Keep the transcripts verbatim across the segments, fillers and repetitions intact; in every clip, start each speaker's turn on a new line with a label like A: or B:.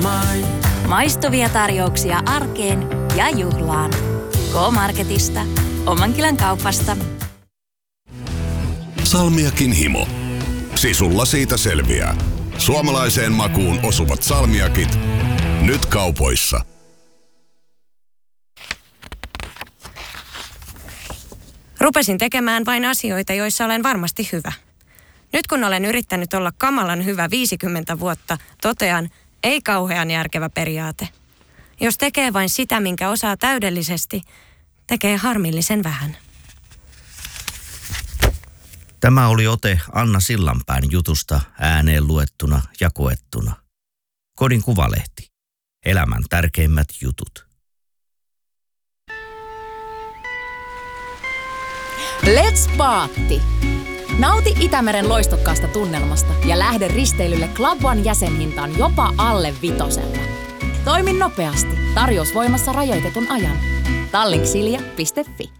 A: Maistuvia tarjouksia arkeen ja juhlaan. K-Marketista. Omankylän kaupasta.
B: Salmiakin himo. Sisulla siitä selviää. Suomalaiseen makuun osuvat salmiakit. Nyt kaupoissa.
C: Rupesin tekemään vain asioita, joissa olen varmasti hyvä. Nyt kun olen yrittänyt olla kamalan hyvä viisikymmentä vuotta, totean, ei kauhean järkevä periaate. Jos tekee vain sitä, minkä osaa täydellisesti, tekee harmillisen vähän.
D: Tämä oli ote Anna Sillanpään jutusta ääneen luettuna ja koettuna. Kodin Kuvalehti. Elämän tärkeimmät jutut.
E: Let's Party! Nauti Itämeren loistokkaasta tunnelmasta ja lähde risteilylle Club One jäsenhintaan jopa alle vitosella. Toimi nopeasti. Tarjous voimassa rajoitetun ajan. tallink silja piste fi.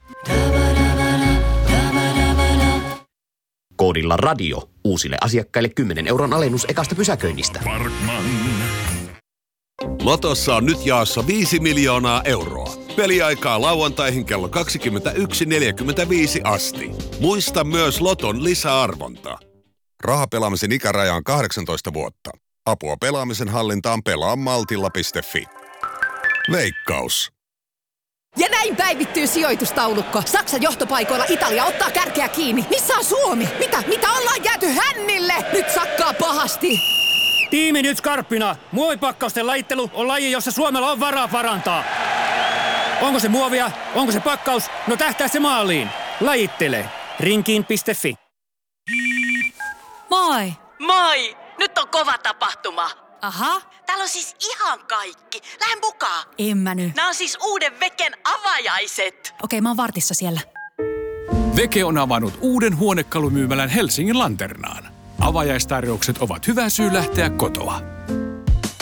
F: Koodilla radio uusille asiakkaille kymmenen euron alennus ekasta pysäköinnistä.
B: Parkman. Lotossa on nyt jaossa viisi miljoonaa euroa. Peliaikaa lauantaihin kello kaksikymmentäyksi neljäkymmentäviisi asti. Muista myös Loton lisäarvonta. Rahapelaamisen ikäraja on kahdeksantoista vuotta. Apua pelaamisen hallintaan pelaa maltilla piste fi. Veikkaus.
G: Ja näin päivittyy sijoitustaulukko. Saksan johtopaikoilla Italia ottaa kärkeä kiinni. Missä on Suomi? Mitä? Mitä ollaan jääty hännille? Nyt sakkaa pahasti.
H: Tiimi nyt skarppina. Muovipakkausten lajittelu on laji, jossa Suomella on varaa parantaa. Onko se muovia? Onko se pakkaus? No tähtää se maaliin. Lajittele. rinkiin piste fi.
I: Moi!
J: Moi! Nyt on kova tapahtuma.
I: Aha.
J: Täällä on siis ihan kaikki. Lähden mukaan.
I: En mä nyt.
J: Nämä on siis uuden Veken avajaiset.
I: Okei, mä oon vartissa siellä.
K: Veke on avannut uuden huonekalumyymälän Helsingin Lanternaan. Avajaistarjoukset ovat hyvä syy lähteä kotoa.